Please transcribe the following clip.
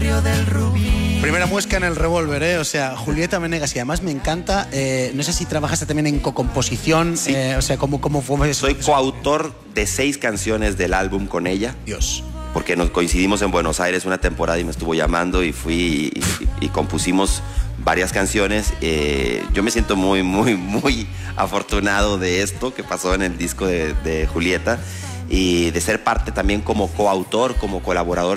barrio del Rubí. Primera muesca en el revólver, ¿eh? O sea, Julieta Venegas. Y además me encanta, no sé si trabajaste también en cocomposición, Sí. o sea, ¿cómo fue eso? Soy coautor de 6 canciones del álbum con ella. Dios. Porque nos coincidimos en Buenos Aires una temporada y me estuvo llamando y fui y compusimos varias canciones. Yo me siento muy afortunado de esto que pasó en el disco de Julieta y de ser parte también como coautor, como colaborador